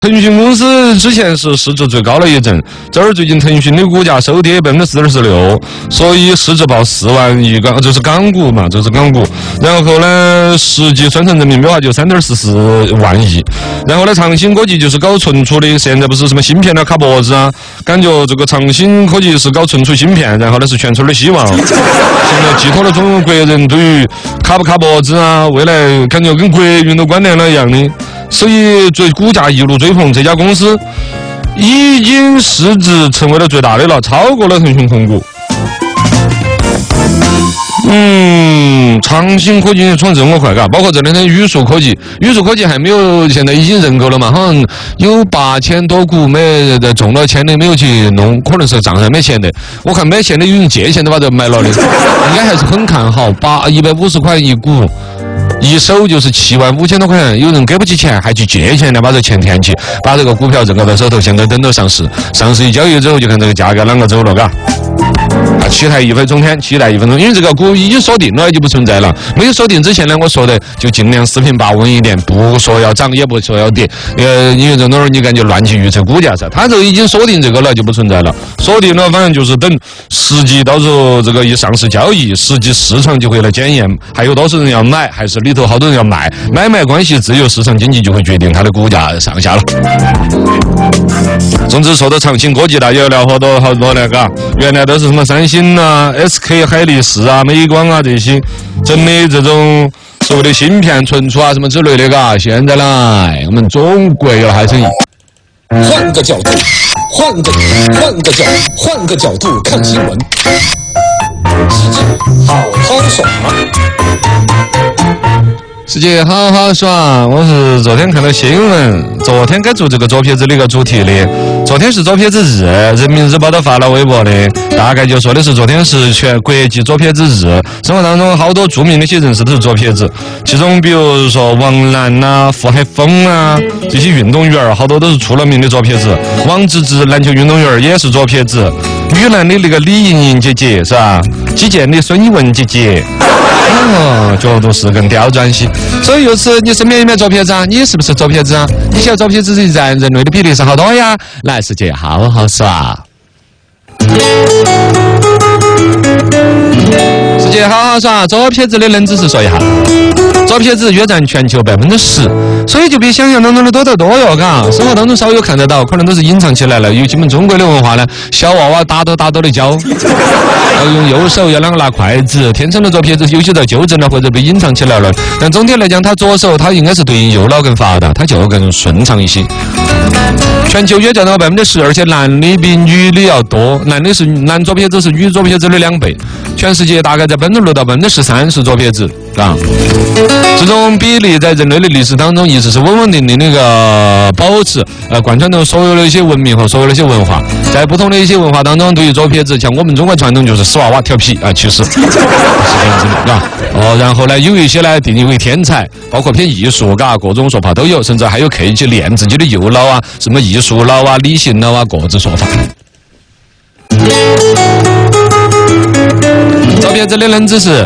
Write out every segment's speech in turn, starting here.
腾讯公司之前是市值最高的一阵，这儿最近腾讯的股价收跌46%，所以市值报4万亿港，这是港股嘛，这是港股。然后呢，实际算成人民币的话就3.44万亿。然后呢，长兴科技就是搞存储的，现在不是什么芯片啊卡脖子啊，感觉这个长兴科技是搞存储芯片，然后呢是全村的希望，现在寄托了中国人对于卡不卡脖子啊，未来感觉跟国运都关联了一样的。所以股价一路追捧，这家公司已经市值成为了最大的了，超过了腾讯控股。长兴科技创这么快，嘎，包括这两天宇树科技还没有，现在已经认购了嘛，好像有8000多股没中了钱的没有去弄，可能是账上没钱的。我看没钱的有人借钱的把这买了的，应该还是很看好，150块一股。一手就是75000多块钱，有人给不起钱还去借钱来把这钱填起，把这个股票认购到手头，现在等着上市。上市一交易之后，就看这个价格啷个走了，嘎。期待一分钟天，期待1分钟，因为这个股已经锁定了，就不存在了。没有锁定之前呢，我说的就尽量四平八稳一点，不说要涨，也不说要跌。因为这种你感觉乱去预测股价噻，它这个已经锁定这个了，就不存在了。锁定了，反正就是等实际到时候这个一上市交易，实际市场就会来检验，还有多少人要买，还是里头好多人要卖，买卖关系自由市场经济就会决定它的股价上下了。总之说到长兴科技了，也要聊好多那个，原来都是什么三星啊、SK 海力士啊、美光啊这些整的这种所谓的芯片存储啊什么之类的，嘎，现在来我们中国有还生意。 换个角度看新闻， 世界好好耍，我是昨天看到新闻，昨天该做这个左撇子的一个主题的。昨天是左撇子日，人民日报都发了微博的，大概就说的是昨天是全国际左撇子日。生活当中好多著名的一些人士都是左撇子，其中比如说王楠啊、傅海峰啊这些运动员，好多都是出了名的左撇子。王治郅篮球运动员也是左撇子，女篮的那个李盈莹姐姐是吧？击剑的孙一文姐姐。角度是更刁钻些，所以又是你身边有没有左撇子啊？你是不是左撇子啊？你晓得左撇子占人类的比例是好多呀？来，世界好好耍。世界好好耍，左撇子的冷知识说一下。左撇子约占全球10%，所以就比想象当中的多得多哟，嘎。生活当中少有看得到，可能都是隐藏起来了。尤其我们中国的文化呢，小娃娃打斗的教，要用右手要啷个拿筷子，天生的左撇子有些在纠正了或者被隐藏起来了。但总体来讲，他左手他应该是对应右脑更发达，他就更顺畅一些。全球约占到10%，而且男的比女的要多，男左撇子是女左撇子的2倍。全世界大概在6%到13%是左撇子，啊。这种比例在人类的历史当中一直是稳定的那个保持，贯穿着所有的一些文明和所有的一些文化。在不同的一些文化当中，对于左撇子，像我们中国传统就是死娃娃调皮啊，其实是这样子的，啊。然后呢，有一些呢定义为天才，包括偏艺术，嘎，各种说法都有，甚至还有刻意去练自己的右脑啊，什么艺术脑啊、理性脑啊，各自说法。左撇子的冷知识。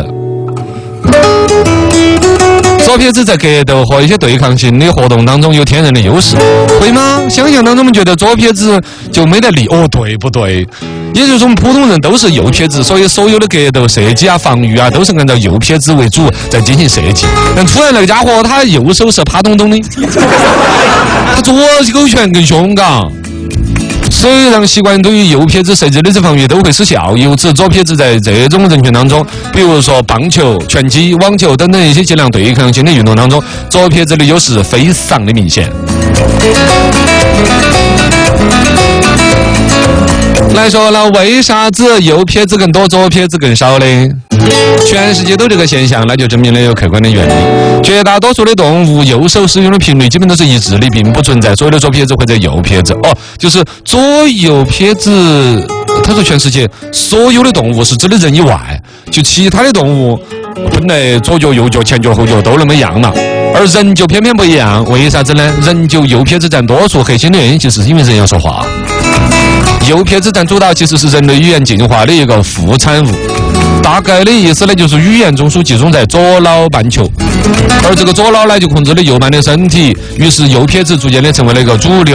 左撇子在格斗和一些对抗性的活动当中有天然的优势，会吗？想象当中我们觉得左撇子就没得力，对不对？也就是说，我们普通人都是右撇子，所以所有的格斗、射击啊、防御啊，都是按照右撇子为主在进行设计。但突然那个家伙他右手是趴咚咚的，他左勾拳更凶，嘎。所以让习惯对于右撇子设置的这防御都会失效，由此左撇子在这种人群当中，比如说棒球、拳击、网球等等一些尽量对抗性的运动当中，左撇子的优势非常的明显。来说了，为啥子右撇子更多，左撇子更少呢？全世界都这个现象，那就证明了有客观的原理。绝大多数的动物右手使用的频率基本都是一致的，并不存在所有的左撇子或者右撇子。就是左右撇子，他说全世界所有的动物是指的人以外，就其他的动物本来左脚、右脚、前脚、后脚都那么样嘛，而人就偏偏不一样。为啥子呢？人就右撇子占多数，核心的原因就是因为人要说话。右撇子占主导，其实是人类语言进化的一个副产物。 大概的意思呢，就是语言中枢集中在左脑半球，而这个左脑呢就控制了右半的身体，于是右撇子逐渐的成为了一个主流。